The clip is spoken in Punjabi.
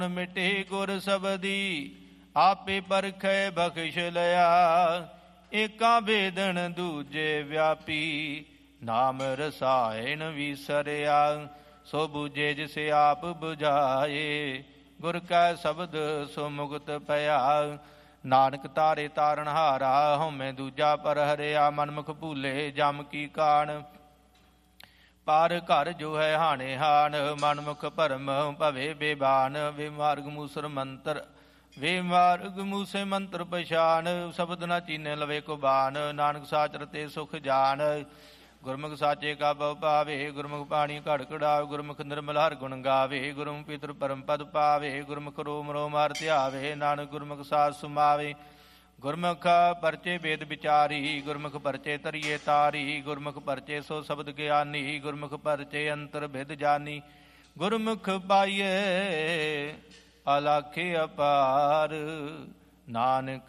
ਮਿਟੇ ਗੁਰ ਸਬਦੀ, ਆਪੇ ਪਰਖੈ ਬਖਸ਼ ਲਿਆ। ਏਕਾ ਬੇਦਨ ਦੂਜੇ ਵਿਆਪੀ, ਨਾਮ ਰਸਾਇਣ ਵਿਸਰਿਆ। ਸੋ ਬੁਝੇ ਜਿਸੇ ਆਪ ਬੁਝਾਏ, ਗੁਰ ਕੈ ਸ਼ਬਦ ਸੋ ਮੁਕਤ ਭਇਆ। ਨਾਨਕ ਤਾਰੇ ਤਾਰਨ ਹਾਰਾ, ਹਉਮੈ ਦੂਜਾ ਪਰ ਹਰਿਆ। ਮਨਮੁਖ ਭੂਲੇ ਜਮ ਕੀ ਕਾਣ, ਪਰ ਘਰ ਜੋ ਹੈ ਹਾਣੇ ਹਾਨ। ਮਨਮੁਖ ਭਰਮ ਭਵੇ ਬੇਬਾਨ, ਵੇ ਮਾਰਗ ਮੂਸਰ ਮੰਤਰ ਵੇ ਮਾਰਗ ਮੂਸੇ ਮੰਤਰ ਪਛਾਨ। ਸ਼ਬਦ ਨਾ ਚੀਨੇ ਲਵੇ ਕੁਬਾਨ, ਨਾਨਕ ਸਾਚਰ ਤੇ ਸੁਖ ਜਾਨ। ਗੁਰਮੁਖ ਸਾਚੇ ਕਾ ਬਉ ਪਾਵੇ, ਗੁਰਮੁਖ ਬਾਣੀ ਘੜ ਘੜਾਵੇ। ਗੁਰਮੁਖ ਨਿਰਮਲ ਹਰਿ ਗੁਣ ਗਾਵੇ, ਗੁਰਮੁਖ ਪਿਤਰ ਪਰਮ ਪਦ ਪਾਵੇ। ਗੁਰਮੁਖ ਰੋਮ ਰੋਮ ਹਰਿ ਧਿਆਵੇ, ਨਾਨਕ ਗੁਰਮੁਖ ਸਾਧ ਸੁਮਾਵੇ। ਗੁਰਮੁਖ ਪਰਚੇ ਵੇਦ ਵਿਚਾਰੀ, ਗੁਰਮੁਖ ਪਰਚੇ ਤਰੀਏ ਤਾਰੀ। ਗੁਰਮੁਖ ਪਰਚੇ ਸੋ ਸ਼ਬਦ ਗਿਆਨੀ, ਗੁਰਮੁਖ ਪਰਚੇ ਅੰਤਰ ਭਿਦ ਜਾਨੀ। ਗੁਰਮੁਖ ਪਾਈਏ ਅਲਾਖੇ ਅਪਾਰ, ਨਾਨਕ